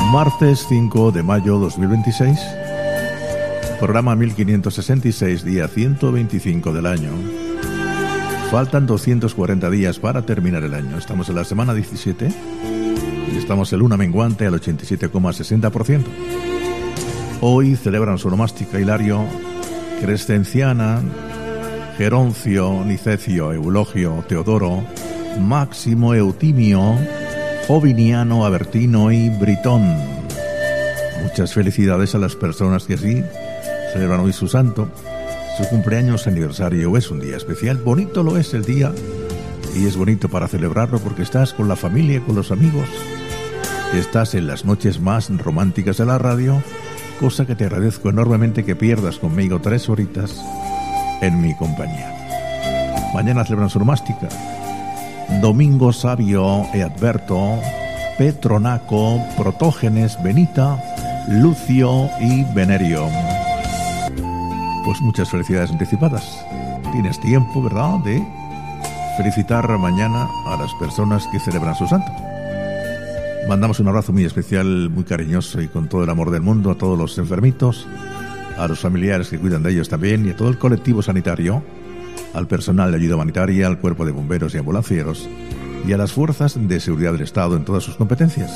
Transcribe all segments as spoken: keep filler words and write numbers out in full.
Martes cinco de mayo dos mil veintiséis, programa mil quinientos sesenta y seis, día ciento veinticinco del año. Faltan doscientos cuarenta días para terminar el año. Estamos en la semana diecisiete y estamos en luna menguante al ochenta y siete coma sesenta por ciento. Hoy celebran su onomástica Hilario, Crescenciana, Geroncio, Nicecio, Eulogio, Teodoro, Máximo, Eutimio, Joviniano, Abertino y Britón. Muchas felicidades a las personas que así celebran hoy su santo, su cumpleaños, aniversario. Es un día especial, bonito lo es el día, y es bonito para celebrarlo porque estás con la familia, con los amigos, estás en las noches más románticas de la radio, cosa que te agradezco enormemente que pierdas conmigo tres horitas en mi compañía. Mañana celebran su onomástica Domingo, Sabio e Adberto, Petronaco, Protógenes, Benita, Lucio y Venerio. Pues muchas felicidades anticipadas. Tienes tiempo, ¿verdad?, de felicitar mañana a las personas que celebran su santo. Mandamos un abrazo muy especial, muy cariñoso y con todo el amor del mundo a todos los enfermitos, a los familiares que cuidan de ellos también y a todo el colectivo sanitario, al personal de ayuda humanitaria, al cuerpo de bomberos y ambulancieros y a las fuerzas de seguridad del Estado en todas sus competencias.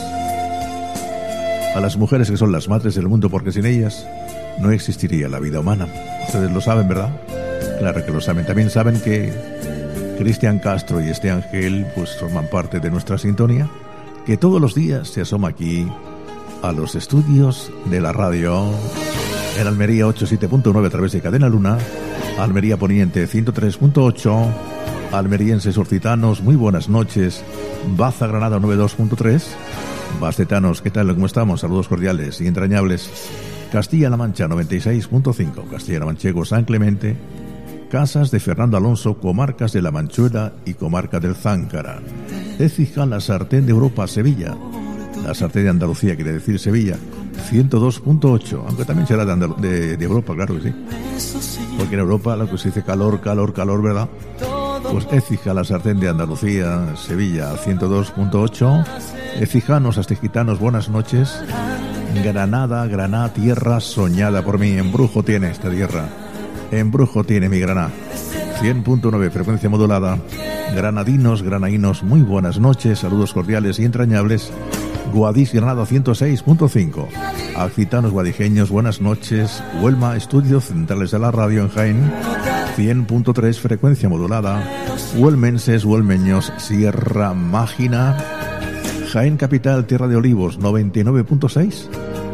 A las mujeres que son las madres del mundo, porque sin ellas no existiría la vida humana. Ustedes lo saben, ¿verdad? Claro que lo saben. También saben que Cristian Castro y este ángel pues forman parte de nuestra sintonía, que todos los días se asoma aquí a los estudios de la radio en Almería ochenta y siete punto nueve a través de Cadena Luna, Almería Poniente ciento tres punto ocho, almerienses occitanos, muy buenas noches, Baza Granada noventa y dos punto tres, bastetanos, ¿qué tal? ¿Cómo estamos? Saludos cordiales y entrañables. Castilla-La Mancha noventa y seis punto cinco, Castilla-La Manchego, San Clemente, Casas de Fernando Alonso, comarcas de La Manchuela y comarca del Záncara. Écija, la sartén de Europa, Sevilla. La sartén de Andalucía, quiere decir Sevilla, ciento dos punto ocho, aunque también será de, Andal- de, de Europa, claro que sí. Porque en Europa lo que se dice calor, calor, calor, ¿verdad? Pues Écija, la sartén de Andalucía, Sevilla, ciento dos punto ocho. Écijanos, astegitanos, buenas noches. Granada, Granada, tierra soñada por mí. Embrujo tiene esta tierra. Embrujo tiene mi Granada. cien punto nueve, frecuencia modulada. Granadinos, granadinos, muy buenas noches. Saludos cordiales y entrañables. Guadix, Granada, ciento seis punto cinco. Accitanos, guadijeños, buenas noches. Huelma, estudios centrales de la radio en Jaén, cien punto tres, frecuencia modulada. Huelmenses, huelmeños, Sierra Mágina. Jaén capital, Tierra de Olivos, noventa y nueve punto seis.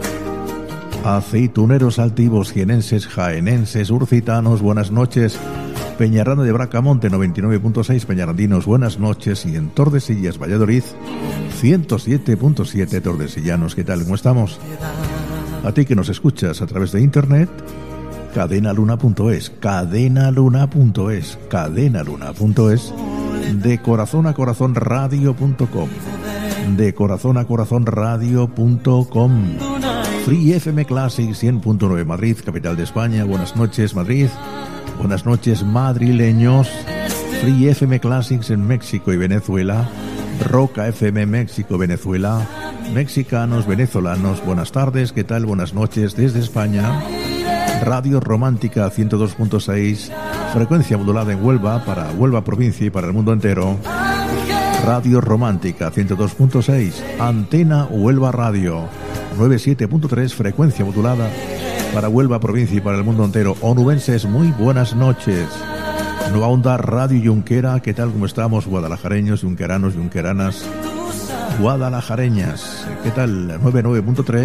Aceituneros altivos, jienenses, jaenenses, urcitanos, buenas noches. Peñaranda de Bracamonte, noventa y nueve punto seis, peñarandinos, buenas noches. Y en Tordesillas, Valladolid, ciento siete punto siete, tordesillanos, ¿qué tal? ¿Cómo estamos? A ti que nos escuchas a través de internet, cadenaluna punto es, cadenaluna punto es, cadenaluna punto es, de corazón a corazón radio punto com, de corazón a corazón radio punto com. Free F M Classic cien punto nueve Madrid, capital de España. Buenas noches, Madrid. Buenas noches, madrileños. Free F M Classics en México y Venezuela. Roca F M México, Venezuela. Mexicanos, venezolanos, buenas tardes, ¿qué tal? Buenas noches desde España. Radio Romántica ciento dos punto seis, frecuencia modulada en Huelva, para Huelva provincia y para el mundo entero. Radio Romántica ciento dos punto seis, Antena Huelva Radio noventa y siete punto tres, frecuencia modulada para Huelva provincia y para el mundo entero. Onubenses, muy buenas noches. Nueva Onda Radio Yunquera, ¿qué tal? ¿Cómo estamos? Guadalajareños, yunqueranos, yunqueranas, guadalajareñas, ¿qué tal? noventa y nueve punto tres.